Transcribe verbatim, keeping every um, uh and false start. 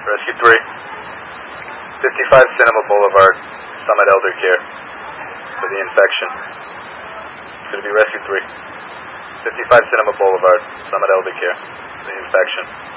Rescue three. fifty-five Cinema Boulevard, Summit Elder Care for the infection. It's going to be Rescue three. fifty-five Cinema Boulevard, Summit Elder Care for the infection.